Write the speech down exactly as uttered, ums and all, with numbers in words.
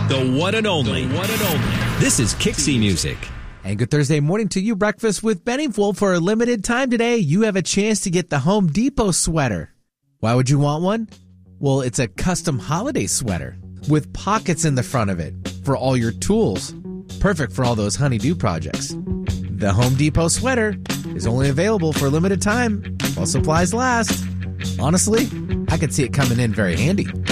The one and only. The one and only. This is Kixie Music. And good Thursday morning to you. Breakfast with Benny. Well, for a limited time today, you have a chance to get the Home Depot sweater. Why would you want one? Well, it's a custom holiday sweater with pockets in the front of it for all your tools. Perfect for all those honey-do projects. The Home Depot sweater is only available for a limited time while supplies last. Honestly, I could see it coming in very handy.